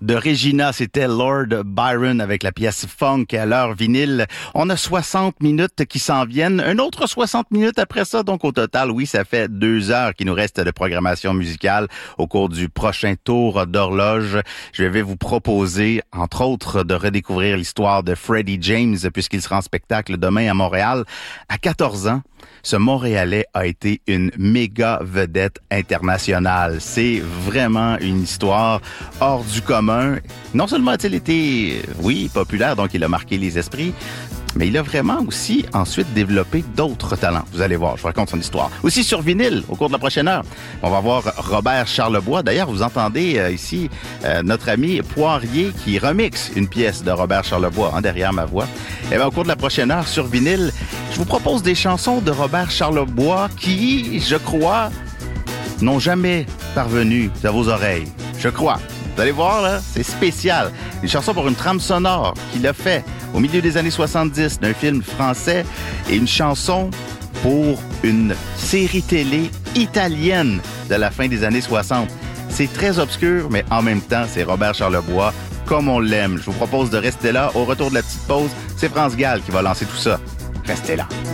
de Regina, c'était Lord Byron avec la pièce Funk à l'heure vinyle. On a 60 minutes qui s'en viennent. Un autre 60 minutes après ça. Donc, au total, oui, ça fait 2 heures qu'il nous reste de programmation musicale au cours du prochain tour d'horloge. Je vais vous proposer, entre autres, de redécouvrir l'histoire de Freddie James puisqu'il sera en spectacle demain à Montréal. À 14 ans, ce Montréalais a été une méga vedette internationale. C'est vraiment une histoire hors du commun. Non seulement a-t-il été, oui, populaire, donc il a marqué les esprits, mais il a vraiment aussi ensuite développé d'autres talents. Vous allez voir, je vous raconte son histoire. Aussi sur vinyle, au cours de la prochaine heure, on va voir Robert Charlebois. D'ailleurs, vous entendez ici notre ami Poirier qui remixe une pièce de Robert Charlebois derrière ma voix. Et bien, au cours de la prochaine heure sur vinyle, je vous propose des chansons de Robert Charlebois qui, je crois, n'ont jamais parvenu à vos oreilles. Je crois. Vous allez voir, là, c'est spécial. Une chanson pour une trame sonore qu'il a fait au milieu des années 70 d'un film français et une chanson pour une série télé italienne de la fin des années 60. C'est très obscur, mais en même temps, c'est Robert Charlebois comme on l'aime. Je vous propose de rester là. Au retour de la petite pause, c'est France Gall qui va lancer tout ça. Restez là.